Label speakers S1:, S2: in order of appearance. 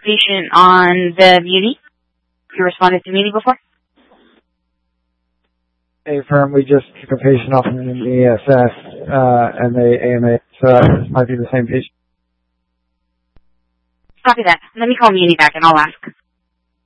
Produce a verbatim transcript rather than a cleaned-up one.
S1: patient on the Muni? You responded to Muni before?
S2: A firm, we just took a patient off an E S S, uh, and they A M A, so this might be the same patient.
S1: Copy that. Let me call Muni back and I'll ask.